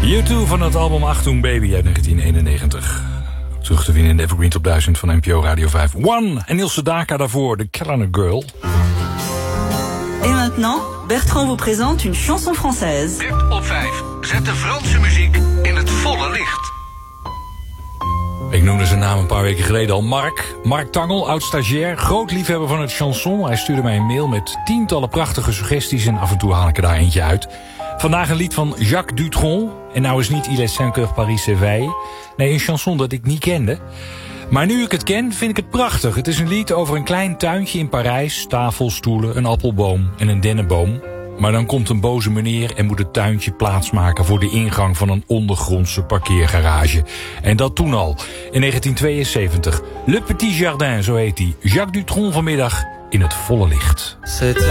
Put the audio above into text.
U2 van het album Achtung Baby uit 1991. Terug te vinden in de Evergreen Top 1000 van NPO Radio 5. One en Ilse Daka daarvoor, de Calendar Girl. Et maintenant, Bertrand vous présente une chanson française. Tip op 5. Zet de Franse muziek in het volle licht. Ik noemde zijn naam een paar weken geleden al. Mark Tangel, oud-stagiair, groot liefhebber van het chanson. Hij stuurde mij een mail met tientallen prachtige suggesties en af en toe haal ik er daar eentje uit. Vandaag een lied van Jacques Dutronc. En nou is niet Il est 5 heures Paris s'éveille. Nee, een chanson dat ik niet kende. Maar nu ik het ken, vind ik het prachtig. Het is een lied over een klein tuintje in Parijs. Tafel, stoelen, een appelboom en een dennenboom. Maar dan komt een boze meneer en moet het tuintje plaatsmaken voor de ingang van een ondergrondse parkeergarage. En dat toen al, in 1972. Le Petit Jardin, zo heet hij. Jacques Dutronc vanmiddag in het volle licht.